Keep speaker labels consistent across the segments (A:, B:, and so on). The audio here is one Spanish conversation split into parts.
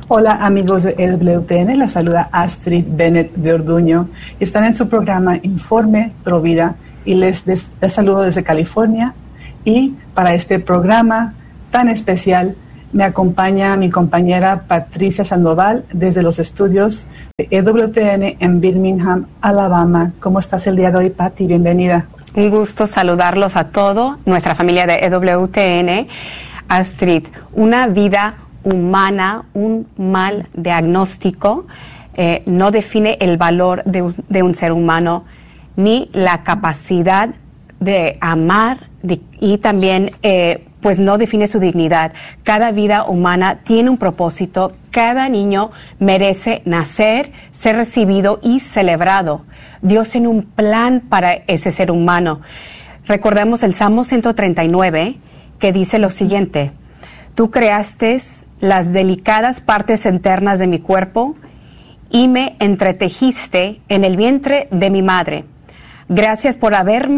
A: Hola amigos de EWTN, les saluda Astrid Bennett de Orduño. Están en su programa Informe Provida y les saludo desde California. Y para este programa tan especial me acompaña mi compañera Patricia Sandoval desde los estudios de EWTN en Birmingham, Alabama. ¿Cómo estás el día de hoy, Pati? Bienvenida.
B: Un gusto saludarlos a toda nuestra familia de EWTN. Astrid, una vida humana, un mal diagnóstico no define el valor de un ser humano ni la capacidad de amar y también pues no define su dignidad. Cada vida humana tiene un propósito, cada niño merece nacer, ser recibido y celebrado. Dios tiene un plan para ese ser humano. Recordemos el Salmo 139 que dice lo siguiente: tú creaste las delicadas partes internas de mi cuerpo y me entretejiste en el vientre de mi madre. Gracias por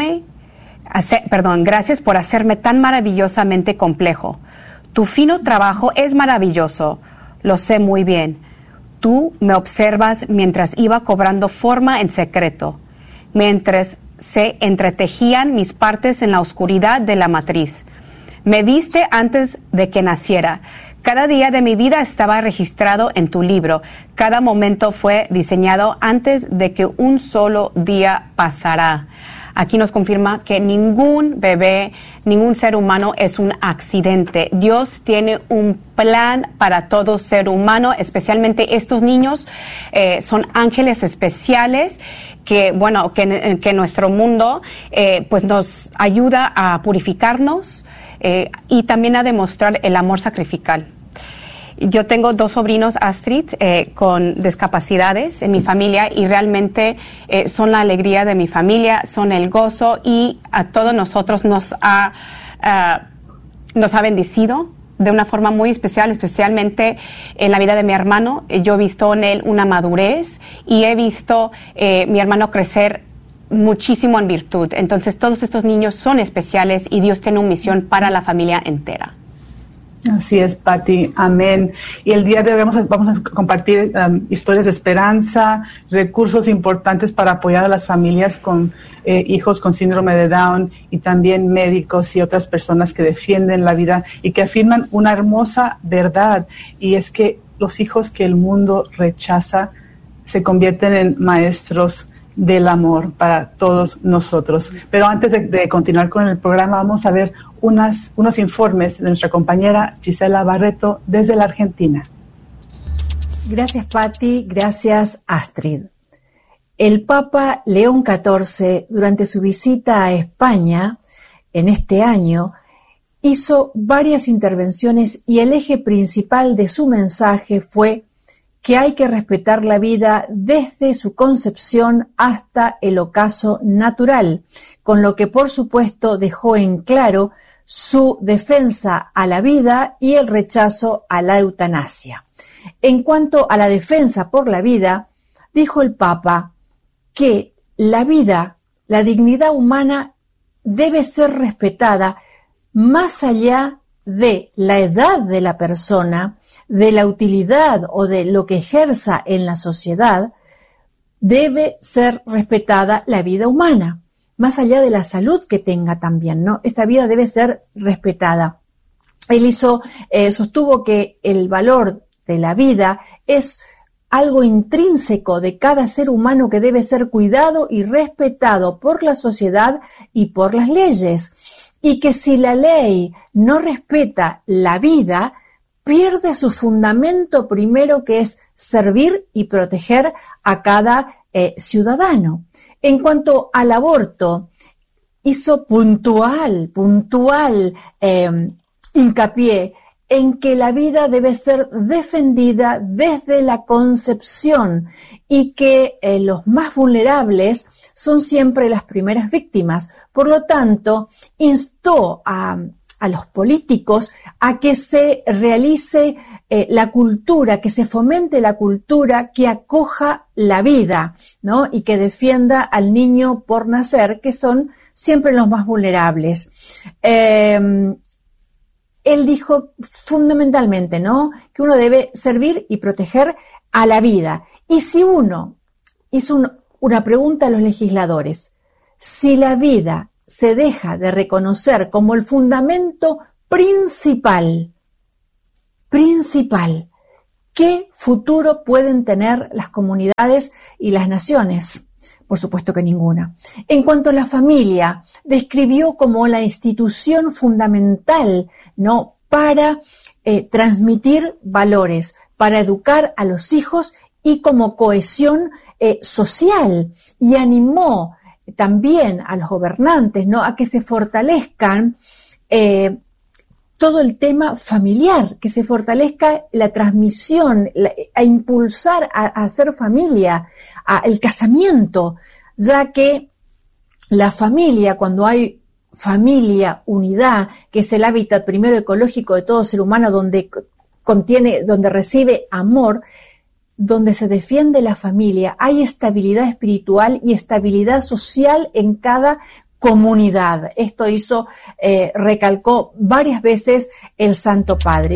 B: gracias por hacerme tan maravillosamente complejo. Tu fino trabajo es maravilloso, lo sé muy bien. Tú me observas mientras iba cobrando forma en secreto, mientras se entretejían mis partes en la oscuridad de la matriz. Me viste antes de que naciera. Cada día de mi vida estaba registrado en tu libro. Cada momento fue diseñado antes de que un solo día pasara. Aquí nos confirma que ningún bebé, ningún ser humano es un accidente. Dios tiene un plan para todo ser humano, especialmente estos niños son ángeles especiales que nuestro mundo pues nos ayuda a purificarnos y también a demostrar el amor sacrificial. Yo tengo 2 sobrinos, Astrid, con discapacidades en mi familia y realmente son la alegría de mi familia, son el gozo y a todos nosotros nos ha bendecido de una forma muy especial, especialmente en la vida de mi hermano. Yo he visto en él una madurez y he visto mi hermano crecer muchísimo en virtud. Entonces todos estos niños son especiales y Dios tiene una misión para la familia entera.
A: Así es, Pati. Amén. Y el día de hoy vamos a compartir historias de esperanza, recursos importantes para apoyar a las familias con hijos con síndrome de Down y también médicos y otras personas que defienden la vida y que afirman una hermosa verdad. Y es que los hijos que el mundo rechaza se convierten en maestros del amor para todos nosotros. Pero antes de continuar con el programa, vamos a ver unos informes de nuestra compañera Gisela Barreto desde la Argentina.
C: Gracias, Patti. Gracias, Astrid. El Papa León XIV, durante su visita a España en este año, hizo varias intervenciones y el eje principal de su mensaje fue que hay que respetar la vida desde su concepción hasta el ocaso natural, con lo que por supuesto dejó en claro su defensa a la vida y el rechazo a la eutanasia. En cuanto a la defensa por la vida, dijo el Papa que la vida, la dignidad humana debe ser respetada más allá de la edad de la persona, de la utilidad o de lo que ejerza en la sociedad. Debe ser respetada la vida humana, más allá de la salud que tenga también, ¿no? Esta vida debe ser respetada. Él sostuvo que el valor de la vida es algo intrínseco de cada ser humano que debe ser cuidado y respetado por la sociedad y por las leyes. Y que si la ley no respeta la vida, pierde su fundamento primero, que es servir y proteger a cada ciudadano. En cuanto al aborto, hizo puntual hincapié en que la vida debe ser defendida desde la concepción y que los más vulnerables son siempre las primeras víctimas. Por lo tanto, instó a los políticos a que se realice la cultura, que se fomente la cultura que acoja la vida, ¿no? Y que defienda al niño por nacer, que son siempre los más vulnerables. él dijo fundamentalmente, ¿no?, que uno debe servir y proteger a la vida. Y si uno hizo una pregunta a los legisladores, si la vida se deja de reconocer como el fundamento principal, ¿qué futuro pueden tener las comunidades y las naciones? Por supuesto que ninguna. En cuanto a la familia, describió como la institución fundamental, ¿no?, para transmitir valores, para educar a los hijos y como cohesión social, y animó también a los gobernantes, ¿no?, a que se fortalezcan todo el tema familiar, que se fortalezca la transmisión, a impulsar a hacer familia, el casamiento, ya que la familia, cuando hay familia, unidad, que es el hábitat primero ecológico de todo ser humano, donde recibe amor, donde se defiende la familia, hay estabilidad espiritual y estabilidad social en cada comunidad. Esto recalcó varias veces el Santo Padre.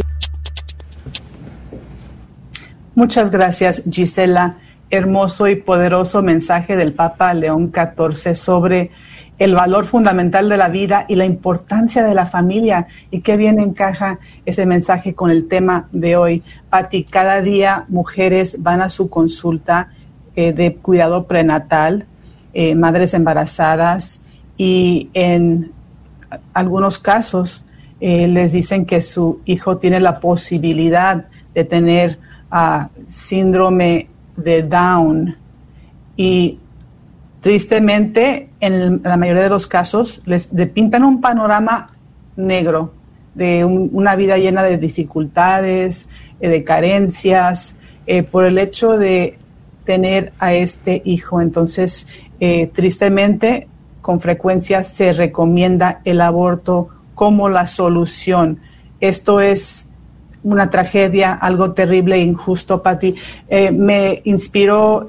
A: Muchas gracias, Gisela. Hermoso y poderoso mensaje del Papa León XIV sobre el valor fundamental de la vida y la importancia de la familia. Y qué bien encaja ese mensaje con el tema de hoy. Pati, cada día mujeres van a su consulta de cuidado prenatal, madres embarazadas, y en algunos casos les dicen que su hijo tiene la posibilidad de tener síndrome de Down, y tristemente en la mayoría de los casos les pintan un panorama negro de una vida llena de dificultades, de carencias, por el hecho de tener a este hijo. Entonces, tristemente, con frecuencia se recomienda el aborto como la solución. Esto es una tragedia, algo terrible e injusto, Pati. Me inspiró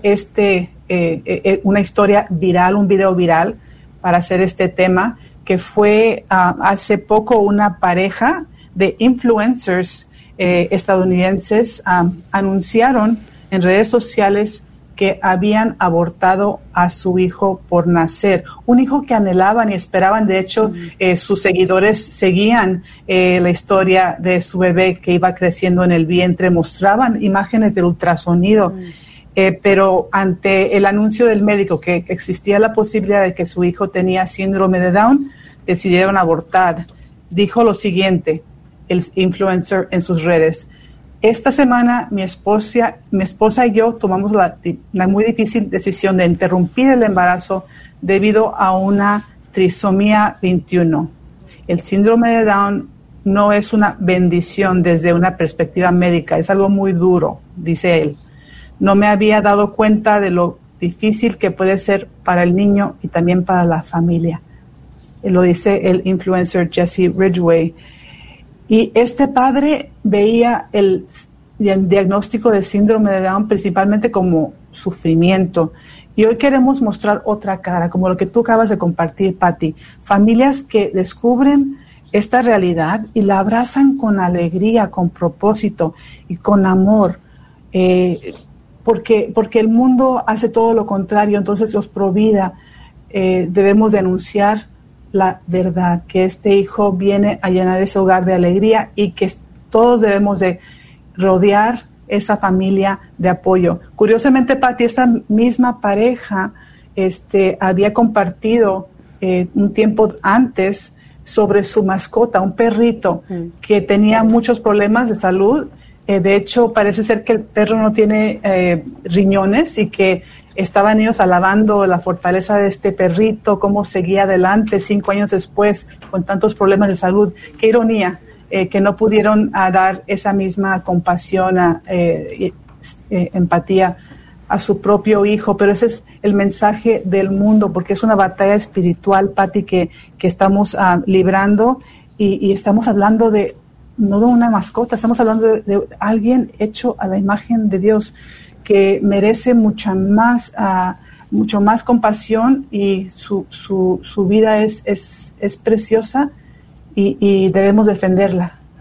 A: una historia viral, un video viral para hacer este tema, que fue hace poco una pareja de influencers estadounidenses anunciaron en redes sociales que habían abortado a su hijo por nacer, un hijo que anhelaban y esperaban. De hecho, sus seguidores seguían la historia de su bebé que iba creciendo en el vientre, mostraban imágenes del ultrasonido, pero ante el anuncio del médico que existía la posibilidad de que su hijo tenía síndrome de Down, decidieron abortar. Dijo lo siguiente, el influencer en sus redes: esta semana mi esposa y yo tomamos la muy difícil decisión de interrumpir el embarazo debido a una trisomía 21. El síndrome de Down no es una bendición desde una perspectiva médica, es algo muy duro, dice él. No me había dado cuenta de lo difícil que puede ser para el niño y también para la familia. Lo dice el influencer Jesse Ridgway. Y este padre veía el diagnóstico de síndrome de Down principalmente como sufrimiento. Y hoy queremos mostrar otra cara, como lo que tú acabas de compartir, Pati. Familias que descubren esta realidad y la abrazan con alegría, con propósito y con amor. Porque el mundo hace todo lo contrario. Entonces los pro vida debemos denunciar la verdad, que este hijo viene a llenar ese hogar de alegría y que todos debemos de rodear esa familia de apoyo. Curiosamente, Pati, esta misma pareja había compartido un tiempo antes sobre su mascota, un perrito que tenía muchos problemas de salud. De hecho, parece ser que el perro no tiene riñones y que estaban ellos alabando la fortaleza de este perrito, cómo seguía adelante 5 años después con tantos problemas de salud. Qué ironía que no pudieron dar esa misma compasión, empatía a su propio hijo. Pero ese es el mensaje del mundo, porque es una batalla espiritual, Pati, que estamos librando y estamos hablando no de una mascota, estamos hablando de alguien hecho a la imagen de Dios, que merece mucho más compasión, y su vida es preciosa y debemos defenderla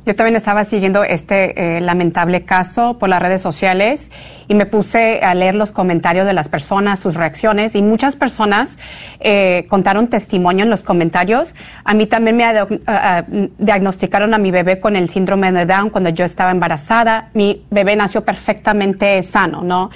B: Yo también estaba siguiendo este lamentable caso por las redes sociales y me puse a leer los comentarios de las personas, sus reacciones, y muchas personas contaron testimonio en los comentarios. A mí también me diagnosticaron a mi bebé con el síndrome de Down cuando yo estaba embarazada. Mi bebé nació perfectamente sano, ¿no?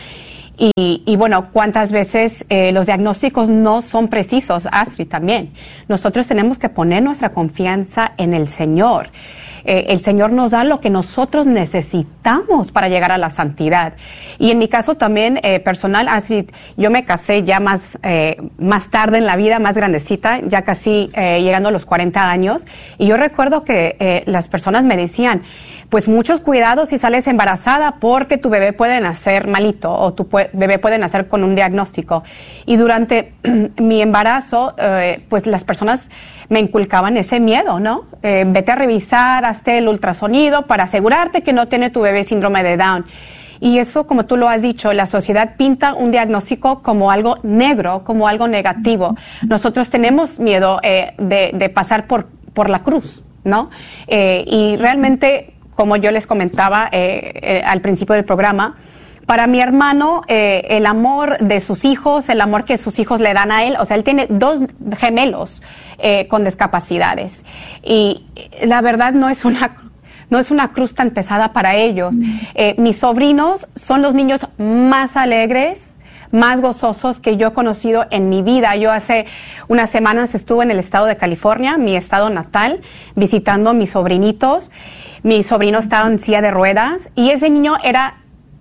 B: Y bueno, ¿cuántas veces los diagnósticos no son precisos? Astrid, también. Nosotros tenemos que poner nuestra confianza en el Señor. El Señor nos da lo que nosotros necesitamos para llegar a la santidad. Y en mi caso también personal, Astrid, yo me casé ya más tarde en la vida, más grandecita, ya casi llegando a los 40 años. Y yo recuerdo que las personas me decían, pues muchos cuidados si sales embarazada porque tu bebé puede nacer malito o tu bebé puede nacer con un diagnóstico. Y durante mi embarazo, pues las personas me inculcaban ese miedo, ¿no? Vete a revisar, hazte el ultrasonido para asegurarte que no tiene tu bebé síndrome de Down. Y eso, como tú lo has dicho, la sociedad pinta un diagnóstico como algo negro, como algo negativo. Nosotros tenemos miedo de pasar por la cruz, ¿no? Y realmente, como yo les comentaba al principio del programa, para mi hermano, el amor de sus hijos, el amor que sus hijos le dan a él, o sea, él tiene 2 gemelos con discapacidades. Y la verdad no es una cruz tan pesada para ellos. Mis sobrinos son los niños más alegres, más gozosos que yo he conocido en mi vida. Yo hace unas semanas estuve en el estado de California, mi estado natal, visitando a mis sobrinitos. Mi sobrino estaba en silla de ruedas y ese niño era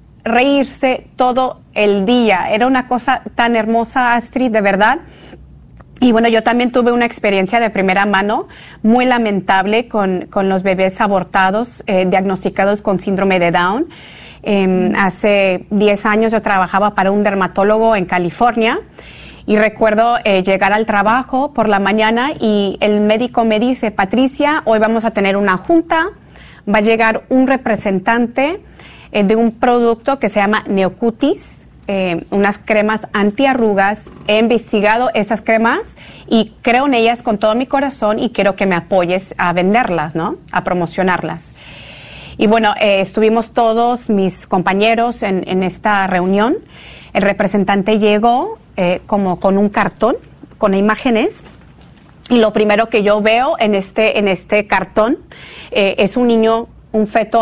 B: reírse todo el día. Era una cosa tan hermosa, Astrid, de verdad. Y bueno, yo también tuve una experiencia de primera mano muy lamentable con los bebés abortados, diagnosticados con síndrome de Down. Hace 10 años yo trabajaba para un dermatólogo en California y recuerdo llegar al trabajo por la mañana y el médico me dice, Patricia, hoy vamos a tener una junta, va a llegar un representante de un producto que se llama Neocutis, unas cremas antiarrugas. He investigado esas cremas y creo en ellas con todo mi corazón y quiero que me apoyes a venderlas, ¿no? A promocionarlas. Y bueno, estuvimos todos mis compañeros en esta reunión. El representante llegó como con un cartón con imágenes y lo primero que yo veo en este cartón es un niño, un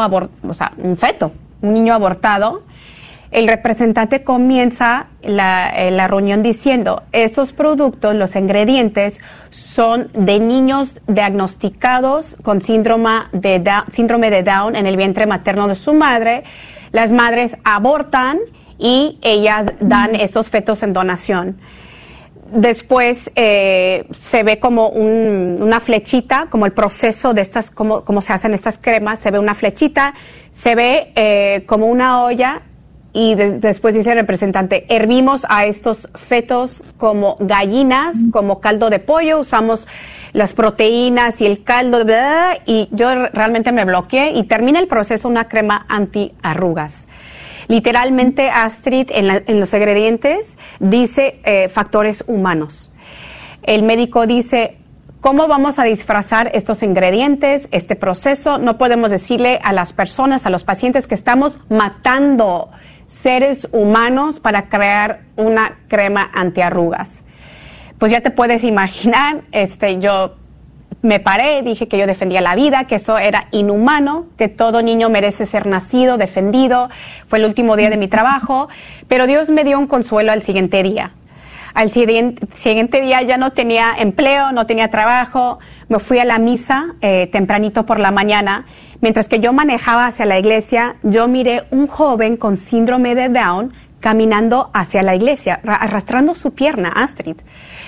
B: niño abortado. El representante comienza la reunión diciendo, estos productos, los ingredientes, son de niños diagnosticados con síndrome de Down en el vientre materno de su madre. Las madres abortan y ellas dan estos fetos en donación. Después se ve como una flechita, como el proceso de estas, como se hacen estas cremas, se ve una flechita, se ve como una olla y después dice el representante, hervimos a estos fetos como gallinas, como caldo de pollo, usamos las proteínas y el caldo, y yo realmente me bloqueé y termina el proceso una crema antiarrugas. Literalmente, Astrid, en los ingredientes dice factores humanos. El médico dice, ¿cómo vamos a disfrazar estos ingredientes, este proceso? No podemos decirle a las personas, a los pacientes que estamos matando seres humanos para crear una crema antiarrugas. Pues ya te puedes imaginar, yo me paré, dije que yo defendía la vida, que eso era inhumano, que todo niño merece ser nacido, defendido. Fue el último día de mi trabajo, pero Dios me dio un consuelo al siguiente día. Al siguiente día ya no tenía empleo, no tenía trabajo, me fui a la misa tempranito por la mañana. Mientras que yo manejaba hacia la iglesia, yo miré un joven con síndrome de Down caminando hacia la iglesia, arrastrando su pierna, Astrid.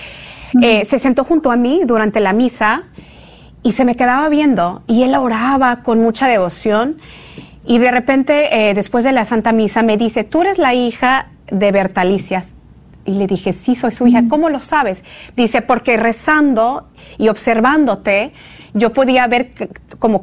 B: Se sentó junto a mí durante la misa y se me quedaba viendo y él oraba con mucha devoción y de repente después de la Santa Misa me dice, ¿tú eres la hija de Bertalicias? Y le dije, sí, soy su hija. ¿Cómo lo sabes? Dice, porque rezando y observándote yo podía ver como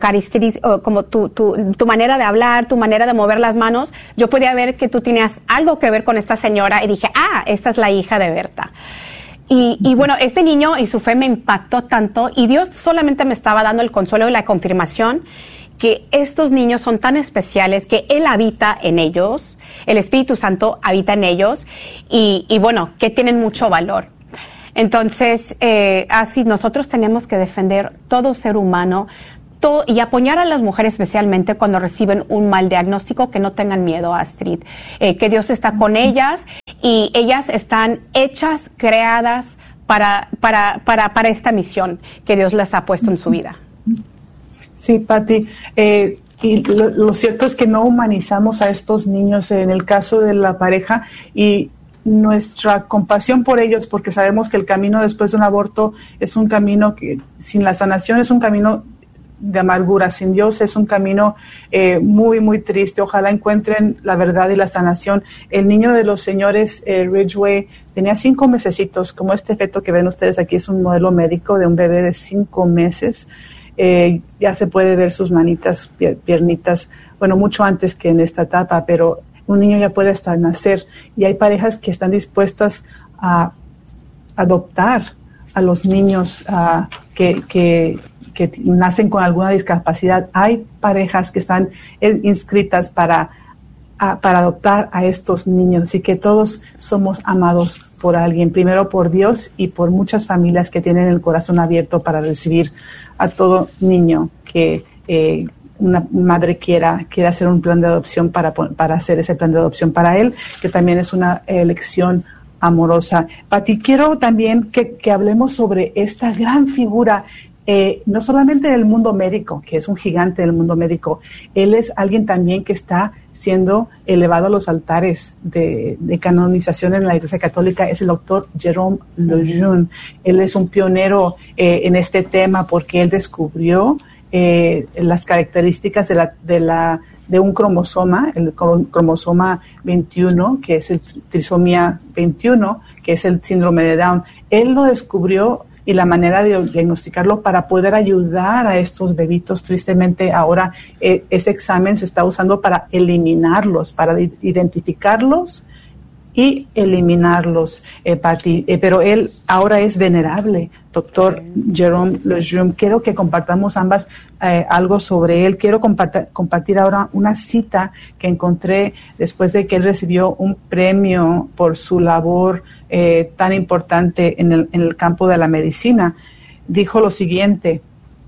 B: tu manera de hablar, tu manera de mover las manos, yo podía ver que tú tenías algo que ver con esta señora y dije, esta es la hija de Berta. Y bueno, este niño y su fe me impactó tanto y Dios solamente me estaba dando el consuelo y la confirmación que estos niños son tan especiales, que Él habita en ellos, el Espíritu Santo habita en ellos y bueno, que tienen mucho valor. Entonces, así nosotros tenemos que defender todo ser humano y apoyar a las mujeres especialmente cuando reciben un mal diagnóstico, que no tengan miedo, Astrid, que Dios está con ellas y ellas están hechas, creadas para esta misión que Dios les ha puesto en su vida.
A: Sí, Pati, y lo cierto es que no humanizamos a estos niños en el caso de la pareja y nuestra compasión por ellos, porque sabemos que el camino después de un aborto es un camino que sin la sanación es un camino de amargura, sin Dios es un camino muy, muy triste. Ojalá encuentren la verdad y la sanación. El niño de los señores Ridgway tenía 5 mesecitos, como este feto que ven ustedes aquí es un modelo médico de un bebé de 5 meses. Ya se puede ver sus manitas, piernitas, bueno, mucho antes que en esta etapa, pero un niño ya puede hasta nacer y hay parejas que están dispuestas a adoptar a los niños que nacen con alguna discapacidad. Hay parejas que están inscritas para adoptar a estos niños, así que todos somos amados por alguien, primero por Dios y por muchas familias que tienen el corazón abierto para recibir a todo niño que una madre quiera hacer un plan de adopción para hacer ese plan de adopción para él, que también es una elección amorosa. Pati, quiero también que hablemos sobre esta gran figura, no solamente del mundo médico, que es un gigante del mundo médico, él es alguien también que está siendo elevado a los altares de canonización en la Iglesia Católica, es el doctor Jerome Lejeune. Él es un pionero en este tema porque él descubrió las características de un cromosoma, el cromosoma 21, que es el trisomía 21, que es el síndrome de Down. Él lo descubrió y la manera de diagnosticarlo para poder ayudar a estos bebitos. Tristemente, ahora ese examen se está usando para eliminarlos, para identificarlos y eliminarlos, Pati. Pero él ahora es venerable, doctor Jerome Lejeune. Quiero que compartamos ambas algo sobre él. Quiero compartir ahora una cita que encontré después de que él recibió un premio por su labor tan importante en el campo de la medicina. Dijo lo siguiente: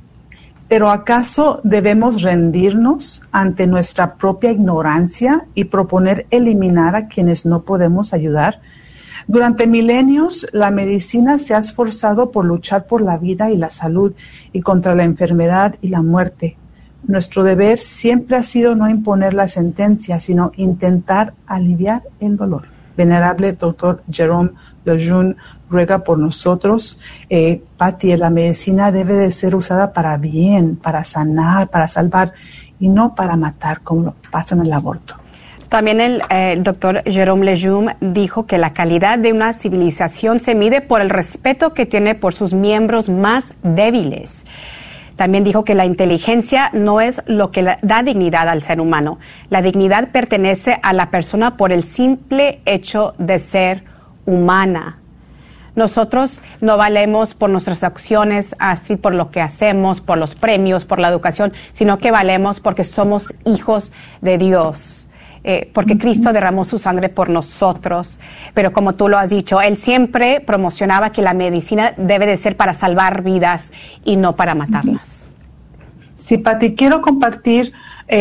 A: ¿pero acaso debemos rendirnos ante nuestra propia ignorancia y proponer eliminar a quienes no podemos ayudar? Durante milenios, la medicina se ha esforzado por luchar por la vida y la salud y contra la enfermedad y la muerte. Nuestro deber siempre ha sido no imponer la sentencia, sino intentar aliviar el dolor. Venerable doctor Jerome Lejeune ruega por nosotros. Pati, la medicina debe de ser usada para bien, para sanar, para salvar y no para matar, como pasa en el aborto.
B: También el doctor Jerome Lejeune dijo que la calidad de una civilización se mide por el respeto que tiene por sus miembros más débiles. También dijo que la inteligencia no es lo que da dignidad al ser humano. La dignidad pertenece a la persona por el simple hecho de ser humana. Nosotros no valemos por nuestras acciones, Astrid, por lo que hacemos, por los premios, por la educación, sino que valemos porque somos hijos de Dios. Porque Cristo derramó su sangre por nosotros, pero como tú lo has dicho, Él siempre promocionaba que la medicina debe de ser para salvar vidas y no para matarlas.
A: Sí, Pati, quiero compartir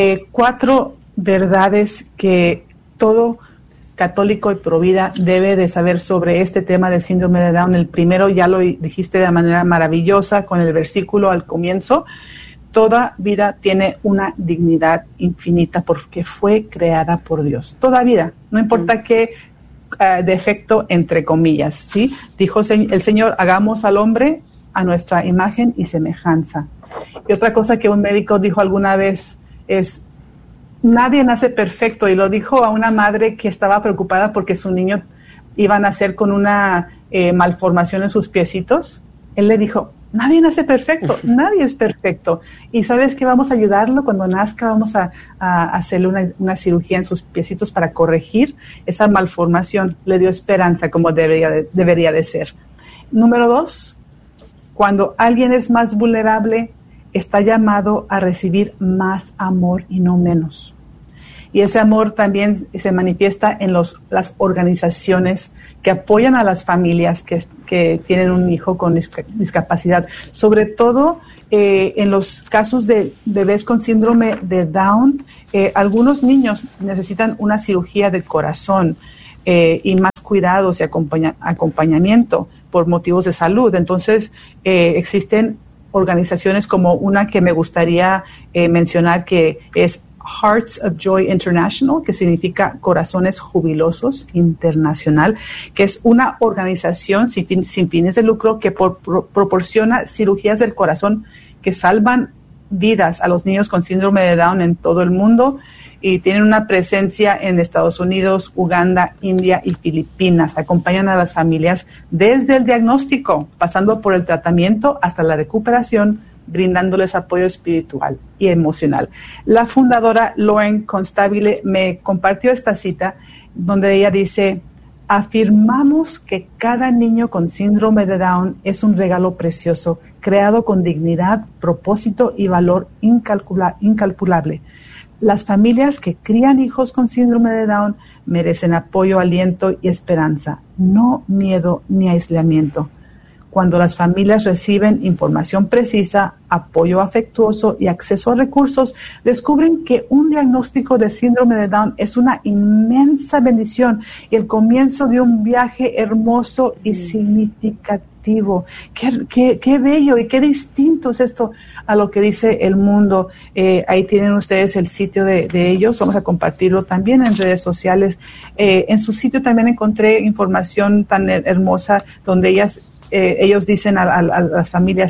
A: 4 verdades que todo católico y provida debe de saber sobre este tema del síndrome de Down. El primero ya lo dijiste de manera maravillosa con el versículo al comienzo. Toda vida tiene una dignidad infinita porque fue creada por Dios. Toda vida, no importa qué defecto, entre comillas, ¿sí? Dijo el Señor, hagamos al hombre a nuestra imagen y semejanza. Y otra cosa que un médico dijo alguna vez es, nadie nace perfecto, y lo dijo a una madre que estaba preocupada porque su niño iba a nacer con una malformación en sus piecitos. Él le dijo, nadie nace perfecto, nadie es perfecto. Y ¿sabes qué? Vamos a ayudarlo cuando nazca, vamos a hacerle una cirugía en sus piecitos para corregir esa malformación. Le dio esperanza como debería de ser. Número 2, cuando alguien es más vulnerable, está llamado a recibir más amor y no menos. Y ese amor también se manifiesta en las organizaciones que apoyan a las familias que tienen un hijo con discapacidad. Sobre todo en los casos de bebés con síndrome de Down, algunos niños necesitan una cirugía del corazón y más cuidados y acompañamiento por motivos de salud. Entonces, existen organizaciones como una que me gustaría mencionar, que es Hearts of Joy International, que significa Corazones Jubilosos Internacional, que es una organización sin fines de lucro que proporciona cirugías del corazón que salvan vidas a los niños con síndrome de Down en todo el mundo, y tienen una presencia en Estados Unidos, Uganda, India y Filipinas. Acompañan a las familias desde el diagnóstico, pasando por el tratamiento hasta la recuperación, brindándoles apoyo espiritual y emocional. La fundadora Lauren Constabile me compartió esta cita donde ella dice: afirmamos que cada niño con síndrome de Down es un regalo precioso, creado con dignidad, propósito y valor incalculable. Las familias que crían hijos con síndrome de Down merecen apoyo, aliento y esperanza, no miedo ni aislamiento. Cuando las familias reciben información precisa, apoyo afectuoso y acceso a recursos, descubren que un diagnóstico de síndrome de Down es una inmensa bendición y el comienzo de un viaje hermoso y significativo. Qué bello y qué distinto es esto a lo que dice el mundo. Ahí tienen ustedes el sitio de ellos. Vamos a compartirlo también en redes sociales. En su sitio también encontré información tan hermosa donde ellos dicen a las familias: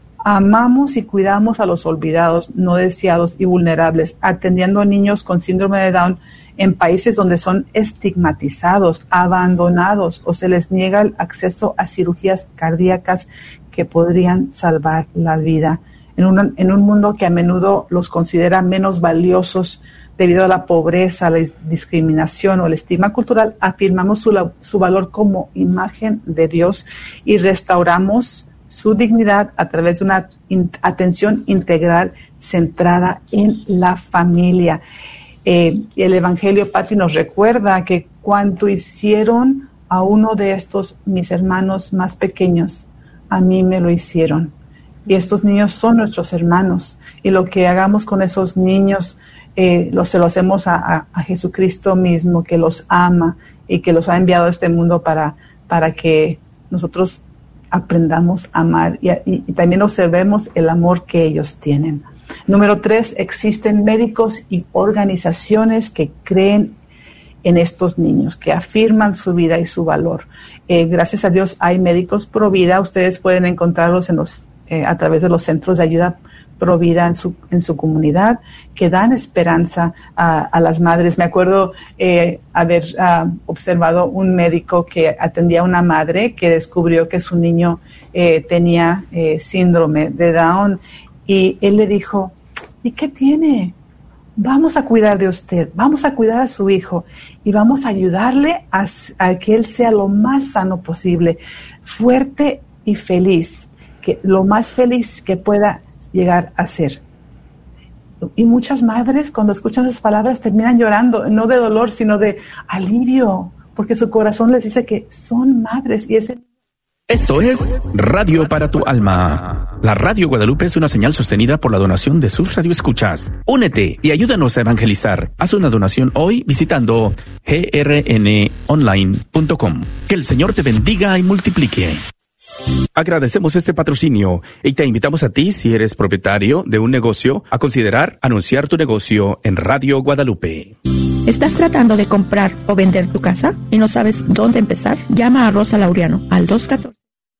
A: amamos y cuidamos a los olvidados, no deseados y vulnerables, atendiendo a niños con síndrome de Down en países donde son estigmatizados, abandonados o se les niega el acceso a cirugías cardíacas que podrían salvar la vida. En un mundo que a menudo los considera menos valiosos debido a la pobreza, la discriminación o el estigma cultural, afirmamos su valor como imagen de Dios y restauramos su dignidad a través de una atención integral centrada en la familia. El Evangelio, Patti, nos recuerda que cuanto hicieron a uno de estos mis hermanos más pequeños, a mí me lo hicieron. Y estos niños son nuestros hermanos. Y lo que hagamos con esos niños, se lo hacemos a Jesucristo mismo, que los ama y que los ha enviado a este mundo para que nosotros aprendamos a amar y también observemos el amor que ellos tienen. Número 3, existen médicos y organizaciones que creen en estos niños, que afirman su vida y su valor. Gracias a Dios hay médicos pro vida. Ustedes pueden encontrarlos a través de los centros de ayuda pro vida en su comunidad, que dan esperanza a las madres. Me acuerdo haber observado un médico que atendía a una madre que descubrió que su niño tenía síndrome de Down, y él le dijo: ¿y qué tiene? Vamos a cuidar de usted, vamos a cuidar a su hijo y vamos a ayudarle a que él sea lo más sano posible, fuerte y feliz, que lo más feliz que pueda llegar a ser. Y muchas madres, cuando escuchan esas palabras, terminan llorando, no de dolor, sino de alivio, porque su corazón les dice que son madres. Y
D: Esto es Radio para tu Alma. La Radio Guadalupe es una señal sostenida por la donación de sus radioescuchas. Únete y ayúdanos a evangelizar. Haz una donación hoy visitando grnonline.com. Que el Señor te bendiga y multiplique. Agradecemos este patrocinio y te invitamos a ti, si eres propietario de un negocio, a considerar anunciar tu negocio en Radio Guadalupe.
E: ¿Estás tratando de comprar o vender tu casa y no sabes dónde empezar? Llama a Rosa Laureano al 214.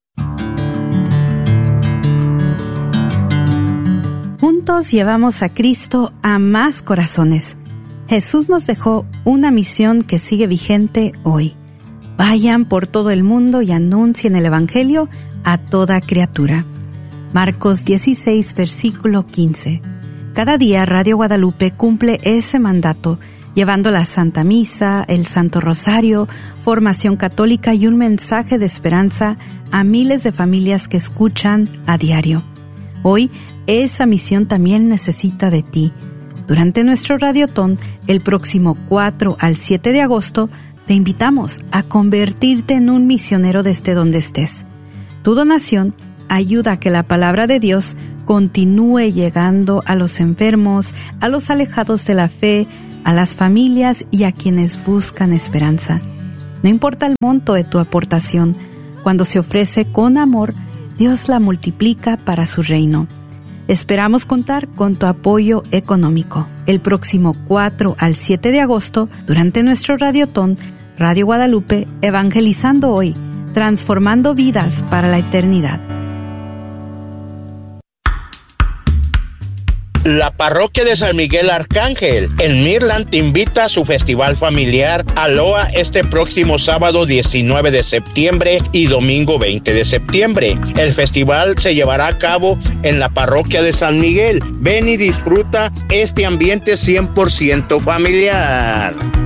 B: Juntos llevamos a Cristo a más corazones. Jesús nos dejó una misión que sigue vigente hoy. Vayan por todo el mundo y anuncien el Evangelio a toda criatura. Marcos 16, versículo 15. Cada día Radio Guadalupe cumple ese mandato, llevando la Santa Misa, el Santo Rosario, formación católica y un mensaje de esperanza a miles de familias que escuchan a diario. Hoy
F: esa misión también necesita de ti. Durante nuestro Radiotón, el próximo 4 al 7 de agosto, te invitamos a convertirte en un misionero desde donde estés. Tu donación ayuda a que la palabra de Dios continúe llegando a los enfermos, a los alejados de la fe, a las familias y a quienes buscan esperanza. No importa el monto de tu aportación, cuando se ofrece con amor, Dios la multiplica para su reino. Esperamos contar con tu apoyo económico. El próximo 4 al 7 de agosto, durante nuestro Radiotón, Radio Guadalupe, evangelizando hoy, transformando vidas para la eternidad.
G: La parroquia de San Miguel Arcángel en Midland te invita a su festival familiar Aloha este próximo sábado 19 de septiembre y domingo 20 de septiembre. El festival se llevará a cabo en la parroquia de San Miguel. Ven y disfruta este ambiente 100% familiar.